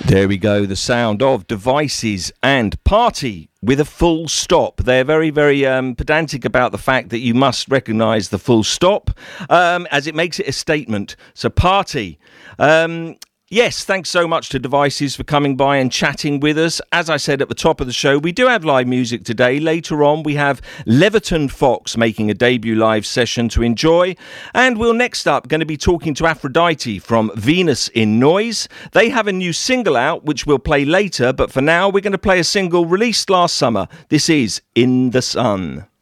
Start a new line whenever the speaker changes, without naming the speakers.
There we go, the sound of Devices and Party with a full stop. They're very, very pedantic about the fact that you must recognise the full stop, as it makes it a statement. So Party. Yes, thanks so much to Devices for coming by and chatting with us. As I said at the top of the show, we do have live music today. Later on, we have Leverton Fox making a debut live session to enjoy. And we'll next up going to be talking to Aphrodite from Venus in Noise. They have a new single out, which we'll play later. But for now, we're going to play a single released last summer. This is In the Sun.